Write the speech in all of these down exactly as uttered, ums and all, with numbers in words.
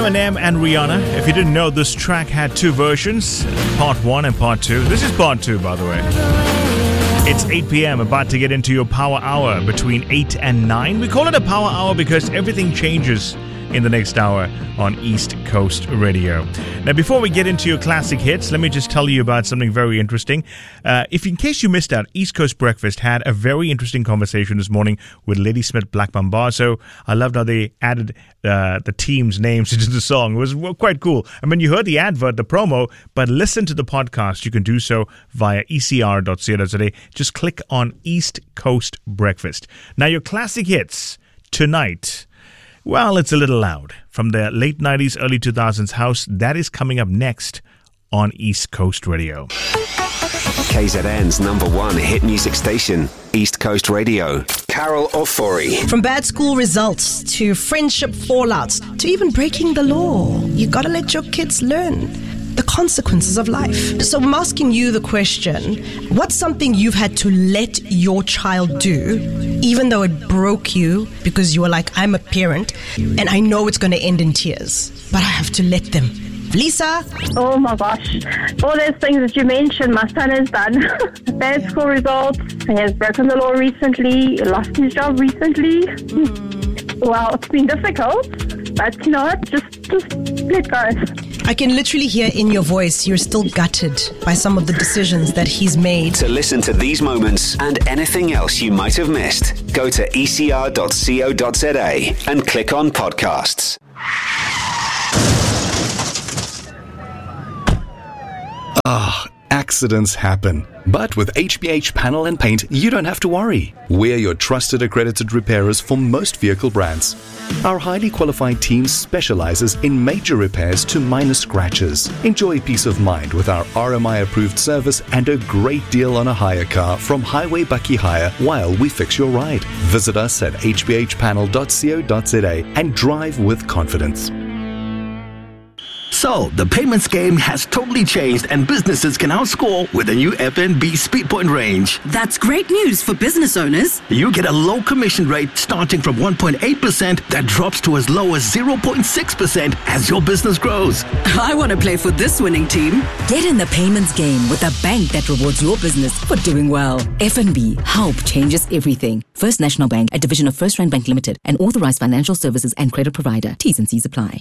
Eminem and Rihanna. If you didn't know, this track had two versions, part one and part two. This is part two, by the way. It's eight p.m., about to get into your power hour between eight and nine. We call it a power hour because everything changes in the next hour on East Coast Radio. Now, before we get into your classic hits, let me just tell you about something very interesting. Uh, if in case you missed out, East Coast Breakfast had a very interesting conversation this morning with Ladysmith Black Mamba. So I loved how they added uh, the team's names into the song. It was quite cool. I mean, you heard the advert, the promo, but listen to the podcast. You can do so via e c r dot co dot z a. Just click on East Coast Breakfast. Now, your classic hits tonight. Well, it's a little loud. From the late nineties, early two thousands house, that is coming up next on East Coast Radio. K Z N's number one hit music station, East Coast Radio. Carol Ofori. From bad school results to friendship fallouts to even breaking the law, you gotta let your kids learn the consequences of life. So I'm asking you the question, what's something you've had to let your child do, even though it broke you because you were like, I'm a parent and I know it's going to end in tears, but I have to let them? Lisa? Oh my gosh. All those things that you mentioned, my son has done. Bad school results. He has broken the law recently. He lost his job recently. Well, it's been difficult, but you know what? Just, just let go. I can literally hear in your voice you're still gutted by some of the decisions that he's made. To listen to these moments and anything else you might have missed, go to e c r dot co dot z a and click on podcasts. Ah, accidents happen. But with H B H Panel and Paint, you don't have to worry. We're your trusted accredited repairers for most vehicle brands. Our highly qualified team specializes in major repairs to minor scratches. Enjoy peace of mind with our R M I-approved service and a great deal on a hire car from Highway Bucky Hire while we fix your ride. Visit us at h b h panel dot co dot z a and drive with confidence. So, the payments game has totally changed and businesses can now score with the new F N B SpeedPoint range. That's great news for business owners. You get a low commission rate starting from one point eight percent that drops to as low as zero point six percent as your business grows. I want to play for this winning team. Get in the payments game with a bank that rewards your business for doing well. F N B, help changes everything. First National Bank, a division of First Rand Bank Limited, an authorized financial services and credit provider. T's and C's apply.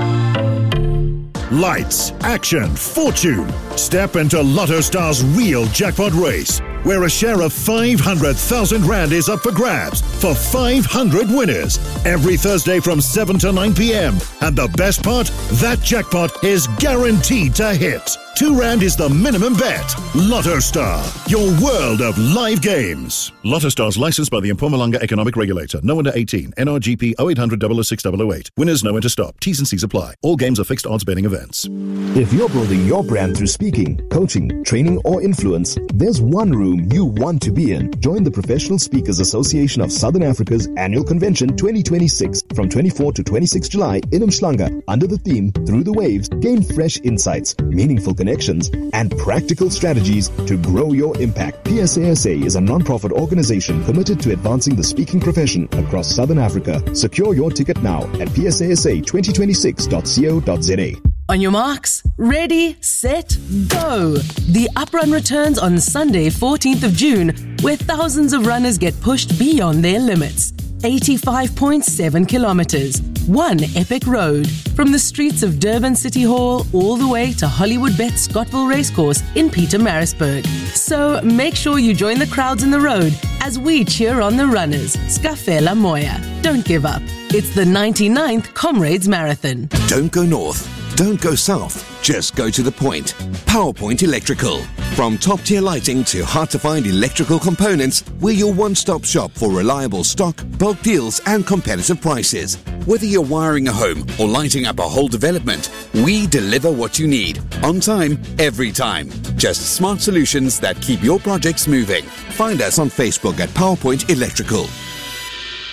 Lights, action, fortune. Step into Lotto Star's real jackpot race, where a share of five hundred thousand rand is up for grabs for five hundred winners every Thursday from seven to nine p.m. And the best part, that jackpot is guaranteed to hit. Two rand is the minimum bet. Lotto Star, your world of live games. Lotto Star's licensed by the Mpumalanga Economic Regulator. No under eighteen. N R G P oh eight hundred, double oh six, double oh eight. Winners know when to stop. T's and C's apply. All games are fixed odds betting events. If you're building your brand through speaking, coaching, training, or influence, there's one room you want to be in. Join the Professional Speakers Association of Southern Africa's annual convention twenty twenty-six from twenty-fourth to twenty-sixth July in Umhlanga under the theme Through the Waves. Gain fresh insights, meaningful connections, and practical strategies to grow your impact. P S A S A is a non-profit organization committed to advancing the speaking profession across Southern Africa. Secure your ticket now at p s a s a twenty twenty-six dot co dot z a. On your marks, ready, set, go. The Uprun returns on Sunday, fourteenth of June, where thousands of runners get pushed beyond their limits. eighty-five point seven kilometers, one epic road, from the streets of Durban City Hall all the way to Hollywood Bet Scottville Racecourse in Pietermaritzburg. So make sure you join the crowds in the road as we cheer on the runners. Scafela Moya. Don't give up. It's the ninety-ninth Comrades Marathon. Don't go north. Don't go south. Just go to the point. PowerPoint Electrical. From top-tier lighting to hard-to-find electrical components, we're your one-stop shop for reliable stock, bulk deals, and competitive prices. Whether you're wiring a home or lighting up a whole development, we deliver what you need. On time, every time. Just smart solutions that keep your projects moving. Find us on Facebook at PowerPoint Electrical.